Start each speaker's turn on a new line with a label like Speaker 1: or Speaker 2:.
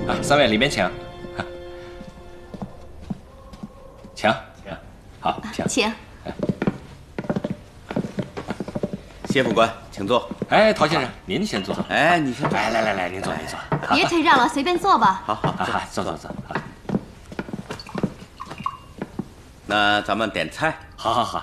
Speaker 1: 啊，3位里面请。请。好，请。
Speaker 2: 请。
Speaker 3: 谢副官，请坐。
Speaker 1: 哎，陶先生，您先坐。
Speaker 3: 哎，你先坐。
Speaker 1: 来，您坐，您坐。
Speaker 2: 别退让了，随便坐吧。
Speaker 3: 好，
Speaker 1: 坐。
Speaker 3: 那咱们点菜。
Speaker 1: 好。